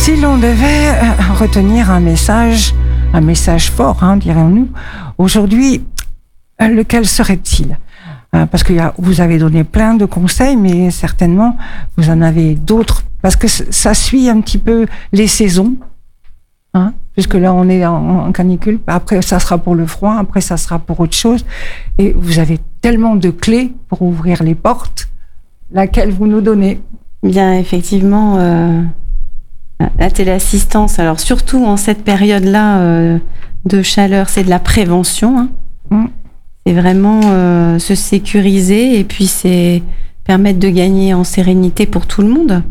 Si l'on devait retenir un message fort, dirons-nous, aujourd'hui, lequel serait-il ? Parce que vous avez donné plein de conseils, mais certainement vous en avez d'autres, parce que ça suit un petit peu les saisons, puisque là on est en canicule, après ça sera pour le froid, après ça sera pour autre chose, et vous avez tellement de clés pour ouvrir les portes, laquelle vous nous donnez ? Bien, effectivement, la téléassistance, alors surtout en cette période-là de chaleur, c'est de la prévention, C'est vraiment se sécuriser et puis c'est permettre de gagner en sérénité pour tout le monde.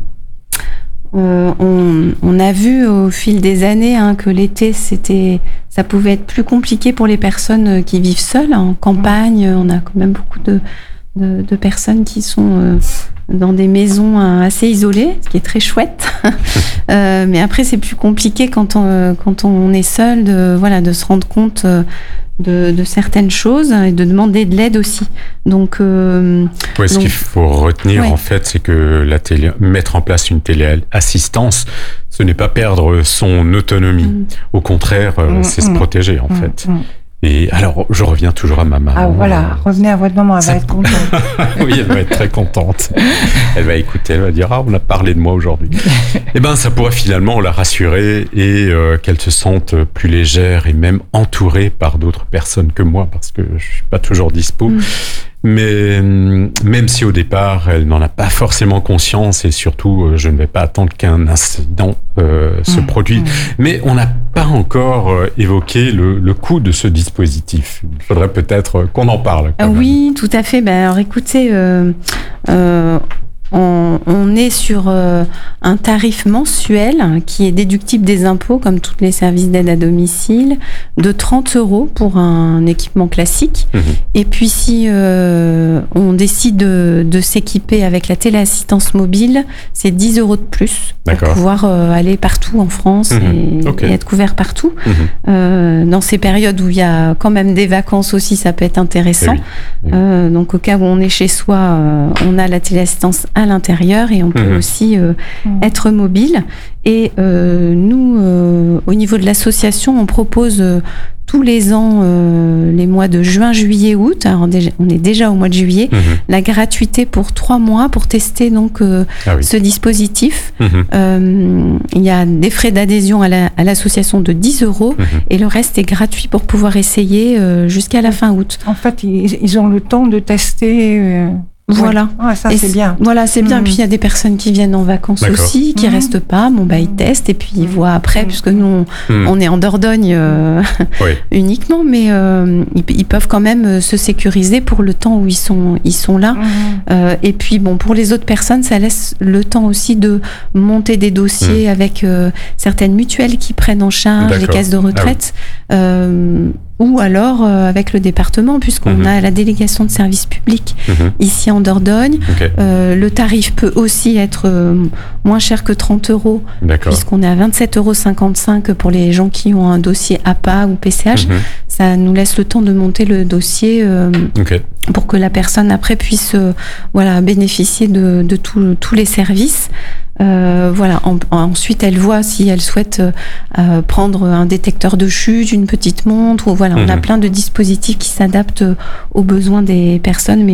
On a vu au fil des années que l'été, ça pouvait être plus compliqué pour les personnes qui vivent seules. En campagne, on a quand même beaucoup de personnes qui sont dans des maisons assez isolées, ce qui est très chouette. Mais après, c'est plus compliqué quand on est seul de se rendre compte de certaines choses et de demander de l'aide aussi. Ce qu'il faut retenir en fait, c'est que mettre en place une téléassistance, ce n'est pas perdre son autonomie. Au contraire, c'est se protéger en fait. Et alors, je reviens toujours à ma maman. Ah voilà, revenez à votre maman, elle va être contente. Oui, elle va être très contente. Elle va écouter, elle va dire « Ah, on a parlé de moi aujourd'hui ». Eh bien, ça pourrait finalement la rassurer et qu'elle se sente plus légère et même entourée par d'autres personnes que moi, parce que je suis pas toujours dispo. Mais même si au départ, elle n'en a pas forcément conscience et surtout, je ne vais pas attendre qu'un incident se produise. Mais on n'a pas encore évoqué le coût de ce dispositif. Il faudrait peut-être qu'on en parle. Oui, tout à fait. Alors écoutez, on est sur un tarif mensuel qui est déductible des impôts, comme tous les services d'aide à domicile, de 30 € pour un équipement classique. Et puis si on décide de s'équiper avec la téléassistance mobile, c'est 10 € de plus pour pouvoir aller partout en France et être couvert partout. Dans ces périodes où il y a quand même des vacances aussi, ça peut être intéressant. Donc au cas où on est chez soi, on a la téléassistance à l'intérieur et on peut aussi être mobile. Et nous, au niveau de l'association, on propose tous les ans, les mois de juin, juillet, août, alors on est déjà au mois de juillet, la gratuité pour 3 mois pour tester ce dispositif. Il y a des frais d'adhésion à l'association de 10 € et le reste est gratuit pour pouvoir essayer jusqu'à la fin août. En fait, ils ont le temps de tester... Voilà. Ça, c'est bien. Voilà, c'est bien. Puis il y a des personnes qui viennent en vacances aussi, qui restent pas. Ils testent et puis ils voient après, puisque nous, on est en Dordogne uniquement, mais ils peuvent quand même se sécuriser pour le temps où ils sont là. Et puis pour les autres personnes, ça laisse le temps aussi de monter des dossiers avec certaines mutuelles qui prennent en charge les caisses de retraite. Ou alors avec le département, puisqu'on a la délégation de services publics ici en Dordogne. Le tarif peut aussi être moins cher que 30 €, puisqu'on est à 27,55 € pour les gens qui ont un dossier APA ou PCH. Ça nous laisse le temps de monter le dossier pour que la personne après puisse bénéficier de tous les services. Ensuite, elle voit si elle souhaite prendre un détecteur de chute, une petite montre, on a plein de dispositifs qui s'adaptent aux besoins des personnes, mais